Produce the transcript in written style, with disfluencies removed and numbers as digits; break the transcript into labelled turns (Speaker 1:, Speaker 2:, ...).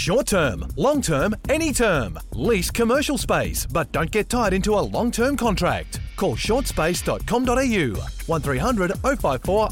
Speaker 1: Short term, long term, any term. Lease commercial space, but don't get tied into a long-term contract. Call shortspace.com.au 1300 054